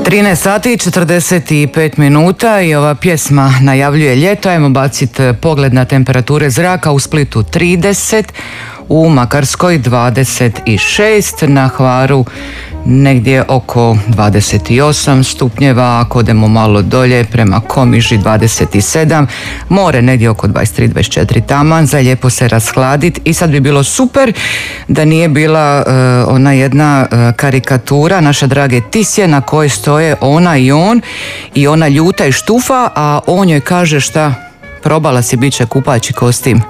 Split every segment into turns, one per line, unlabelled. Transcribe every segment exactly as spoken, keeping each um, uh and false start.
trinaest sati i četrdeset pet minuta i ova pjesma najavljuje ljeto. Ajmo baciti pogled na temperature zraka. U Splitu trideset, u Makarskoj dvadeset šest, na Hvaru negdje oko dvadeset osam stupnjeva, ako odemo malo dolje prema Komiži dvadeset sedam, more negdje oko dvadeset tri dvadeset četiri, taman za lijepo se rashladiti. I sad bi bilo super da nije bila uh, ona jedna uh, karikatura naše drage Tisje na kojoj stoje ona i on i ona ljuta i štufa, a on joj kaže šta, probala si, bit će kupaći kostim.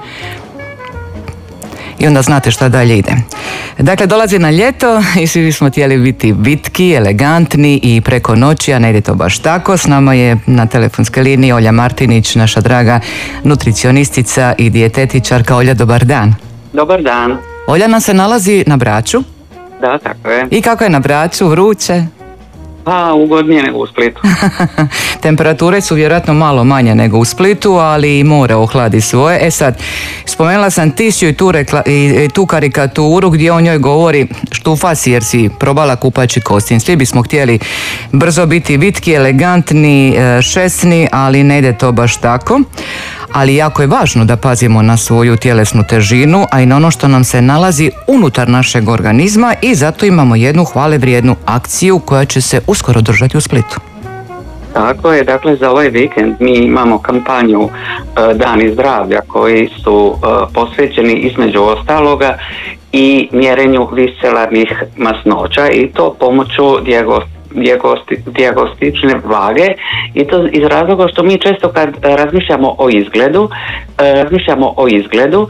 I onda znate šta dalje ide. Dakle, dolazi na ljeto i svi bismo htjeli biti vitki, elegantni i preko noći, a ne ide to baš tako. S nama je na telefonskoj liniji Olja Martinić, naša draga nutricionistica i dijetetičarka. Olja, dobar dan.
Dobar dan.
Olja nam se nalazi na Braču.
Da, tako je.
I kako je na Braču, vruće?
Pa, ugodnije nego u Splitu.
Temperature su vjerojatno malo manje nego u Splitu, ali i more ohladi svoje. E sad, spomenula sam Tisju i tu, rekla, i tu karikaturu gdje on njoj govori štufa si jer si probala kupaći kostim. Svi bismo htjeli brzo biti vitki, elegantni, šesni, ali ne ide to baš tako. Ali jako je važno da pazimo na svoju tjelesnu težinu, a i na ono što nam se nalazi unutar našeg organizma, i zato imamo jednu hvale vrijednu akciju koja će se uskoro držati u Splitu.
Tako je, dakle za ovaj vikend mi imamo kampanju uh, Dani zdravlja koji su uh, posvećeni između ostaloga i mjerenju viscelarnih masnoća, i to pomoću dijagnostičnog dijagnostične vage, i to iz razloga što mi često kad razmišljamo o izgledu, razmišljamo o izgledu,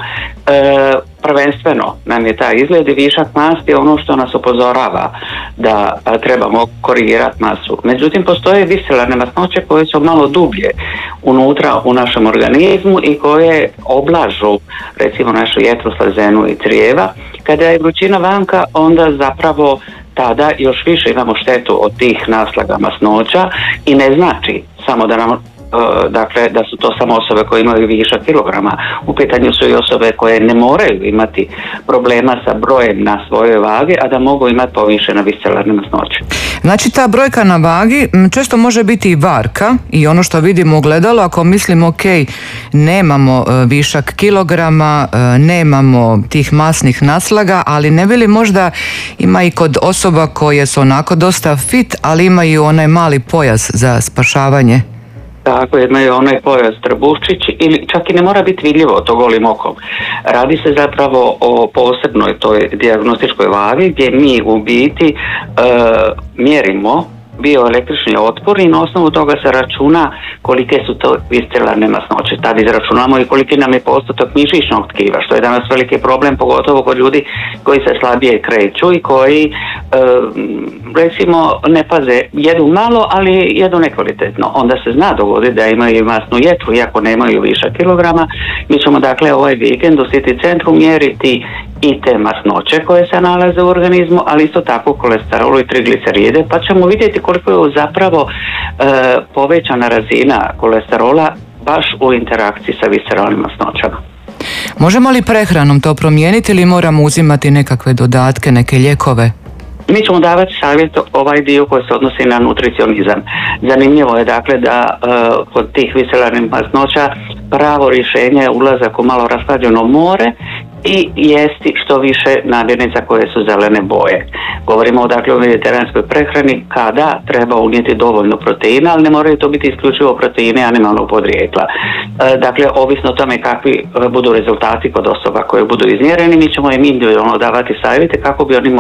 prvenstveno nam je taj izgled i višak masti ono što nas upozorava da trebamo korigirati masu. Međutim, postoje viscelarne masnoće koje su malo dublje unutra u našem organizmu i koje oblažu recimo našu jetru, slezenu i crijeva. Kada je vrućina vanka, onda zapravo tada još više imamo štetu od tih naslaga masnoća, i ne znači samo da nam dakle da su to samo osobe koje imaju višak kilograma. U pitanju su i osobe koje ne moraju imati problema sa brojem na svojoj vagi, a da mogu imati povišene viscelarne masnoće.
Znači, ta brojka na vagi često može biti i varka, i ono što vidimo u gledalu, ako mislim ok, nemamo višak kilograma, nemamo tih masnih naslaga, ali ne bi li možda ima i kod osoba koje su onako dosta fit, ali imaju onaj mali pojas za spašavanje?
Tako, imaju onaj pojas trbuščić, ili čak i ne mora biti vidljivo to golim okom. Radi se zapravo o posebnoj toj dijagnostičkoj vagi gdje mi u biti e, mjerimo bioelektrični otpor i na osnovu toga se računa kolike su to viscelarne masnoće. Tad izračunamo i koliki nam je postotak mišićnog tkiva, što je danas veliki problem, pogotovo kod ljudi koji se slabije kreću i koji e, recimo ne paze, jedu malo, ali jedu nekvalitetno. Onda se zna dogoditi da imaju masnu jetru iako nemaju višak kilograma. Mi ćemo dakle ovaj vikend u City centru mjeriti i te masnoće koje se nalaze u organizmu, ali isto tako kolesterolu i trigliceride, pa ćemo vidjeti koliko je zapravo e, povećana razina kolesterola baš u interakciji sa visceralnim masnoćama.
Možemo li prehranom to promijeniti ili moramo uzimati nekakve dodatke, neke lijekove?
Mi ćemo davati savjet ovaj dio koji se odnosi na nutricionizam. Zanimljivo je dakle da uh, kod tih viscelarnih masnoća pravo rješenje je ulazak u malo rashlađeno more i jesti što više namirnica koje su zelene boje. Govorimo dakle o mediteranskoj prehrani kada treba unijeti dovoljno proteina, ali ne moraju to biti isključivo proteine animalnog podrijetla. E, dakle, ovisno o tome kakvi budu rezultati kod osoba koje budu izmjereni, mi ćemo im individualno davati savjete kako bi oni